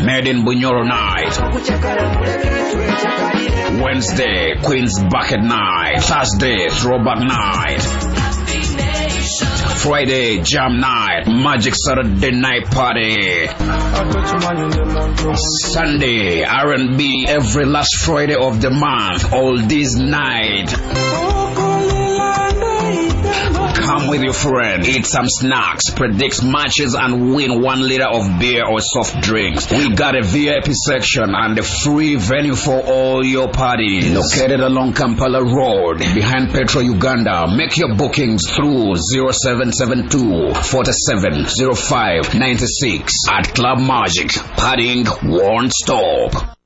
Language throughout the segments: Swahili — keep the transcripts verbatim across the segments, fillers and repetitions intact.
Made in Bunyoro night. Wednesday, Queen's Bucket night. Thursday, Throwback night. Friday, Jam night. Magic Saturday night party. Sunday, R and B every last Friday of the month. All this night. Come with your friend, eat some snacks, predict matches, and win one liter of beer or soft drinks. We got a V I P section and a free venue for all your parties. Located along Kampala Road, behind Petro Uganda. Make your bookings through zero seven seven two, four seven zero five nine six. At Club Magic, partying won't stop.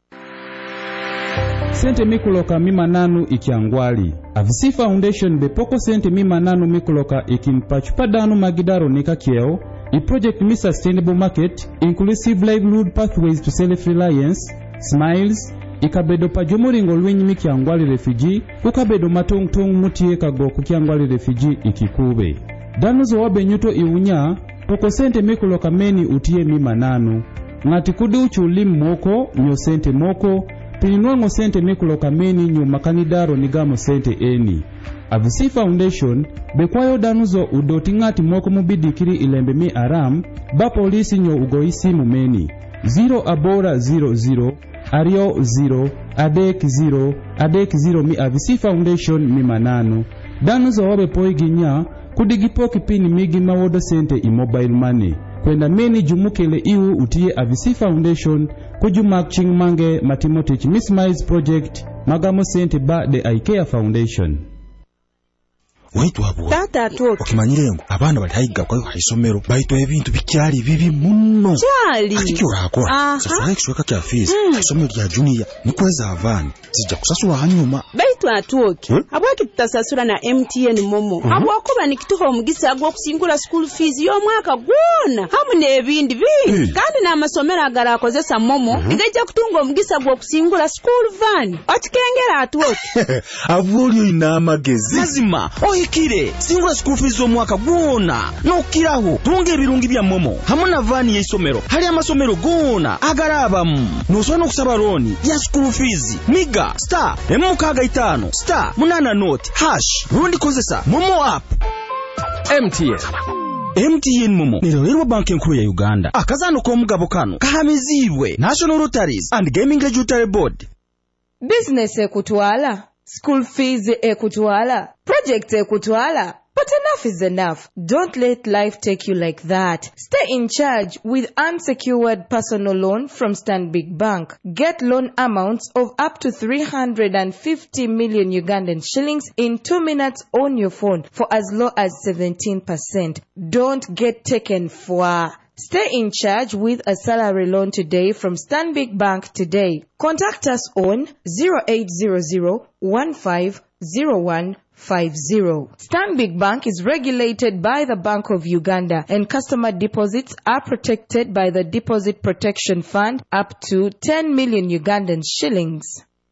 Sente mikuloka mima nanu ikiangwali. Avisi Foundation bepoko sente mima nanu mikuloka ikimpachupadanu magidaro nika kieo. I project mi sustainable market, inclusive livelihood pathways to self-reliance, smiles, ikabedo pajomuringo lwenyi mikiangwali refugee, kukabedo matong tong mutie kago kukiangwali refugee ikikube. Danuzo wabe nyuto iunya, poko sente mikuloka meni utie mima nanu. Ngati kudi uchulimu moko, nyo sente moko, Pininwango sente mikuloka meni nyu makanidaro nigamo sente eni. Avisi Foundation, bekwayo danuzo udoti ngati moko mubidikiri ilembe mi aram, ba polisi nyo ugoisi mumeni. Zero abora zero zero, ario zero, adek zero, adek zero mi Avisi Foundation mi manano. Danuzo wabe poiginya, kudigipo kipini migi mawodo sente i mobile money. Kwenda meni jumukele iu utie Avisi Foundation, kujumak chingmange matimotich Mismize Project, magamo sente ba de IKEA Foundation. Waitu hapo. Tata atuoke. Okimanyirengo, abana batayiga kwa haisomero, baito ebintu bikyali bibi muno. Kyali. Atiki orakora. Sasa ekishweka kya fees, haisomero ya junior, nikweza avani. Sija kusasula hanyuma. Baitu atuoke. Hmm? Abwaki tutasasula na M T N momo. Uh -huh. Abwakuba nikituho omugisa gwo kusingula school fees yo mwaka gwona. Hamu ne ebindi bingi. Hey. Kandi na amasomero agala akozesa momo, uh -huh. Igaija kutunga omugisa gwo kusingula school van. Atikengera atuoke. Avulio ina amagezi. Mazima. Ikire singula school fees omwaka gwona no kiraho tunge birungi bya momo hamuna vani y'isomero hali amasomero gona agarabamu nosona kusaba loni ya school fees miga star emukaga itano star munana note hash rundi kozesa momo app. M T N M T N momo nirorerwa banki nkuru ya Uganda akazano ko mugabo kano kahamizibwe National Lotteries and Gaming Regulatory Board. Business ekutwala, school fees ekutwala, project ekutwala. But enough is enough. Don't let life take you like that. Stay in charge with unsecured personal loan from Stanbic Bank. Get loan amounts of up to three hundred fifty million Ugandan shillings in two minutes on your phone for as low as seventeen percent. Don't get taken for. Stay in charge with a salary loan today from Stanbic Bank today. Contact us on zero eight zero zero, one five zero one five zero. Stanbic Bank is regulated by the Bank of Uganda, and customer deposits are protected by the Deposit Protection Fund up to ten million Ugandan shillings.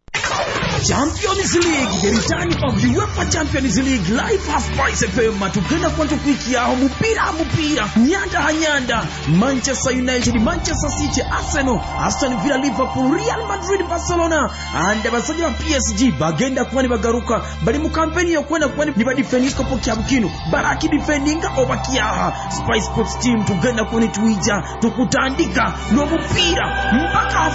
Champions League, the return of the UEFA Champions League live half price F M. Tukenda kwanza kuikia mupira mupira nyanda hanyanda Manchester United, Manchester City, Arsenal, Aston Villa, Liverpool, Real Madrid, Barcelona and abasaji wa P S G bagenda kwani bagaruka bali mu campaign yo kwenda kwani niba defending ko kya bukino baraki defending obakiyaha Spice Sports team tugenda kwani tuija tukutandika no mupira mpaka